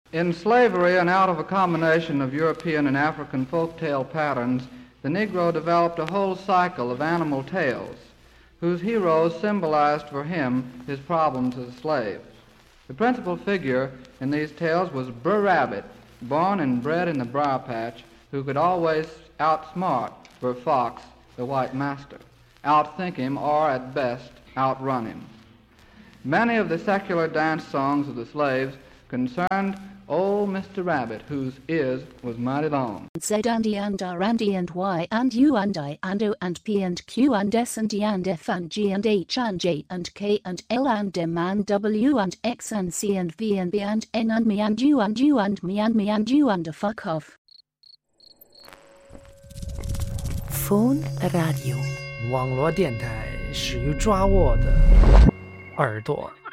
In slavery and out of a combination of European and African folktale patterns, the Negro developed a whole cycle of animal tales whose heroes symbolized for him his problems as a slave. The principal figure in these tales was Brer Rabbit, born and bred in the briar patch, who could always outsmart Brer Fox, the white master, outthink him, or at best, outrun him. Many of the secular dance songs of the slaves concerned old Mr. Rabbit, whose ears was mighty long. Z and E and R and E and Y and U and I and O and P and Q and S and D and F and G and H and J and K and L and M and W and X and C and V and B and N and me and you and you and me and you and a fuck off. Phone Radio 网络电台，始于抓我的耳朵。